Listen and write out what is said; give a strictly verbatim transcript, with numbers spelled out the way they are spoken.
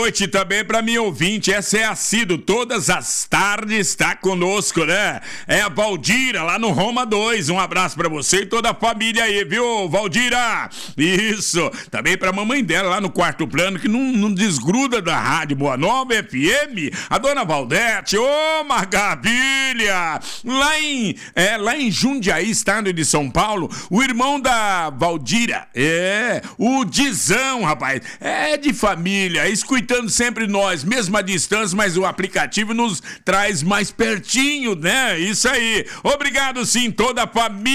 Noite também para minha ouvinte, essa é a Cido, todas as tardes está conosco, né? É a Valdira, lá no Roma dois, um abraço para você e toda a família aí, viu, Valdira? Isso, também pra mamãe dela lá no quarto plano, que não, não desgruda da rádio Boa Nova F M, a dona Valdete, ô maravilha! Lá em, é, lá em Jundiaí, estado de São Paulo, o irmão da Valdira, é, o Dizão, rapaz, é de família, escutando sempre nós, mesmo à distância, mas o aplicativo nos traz mais pertinho, né? Isso aí. Obrigado, sim, toda a família.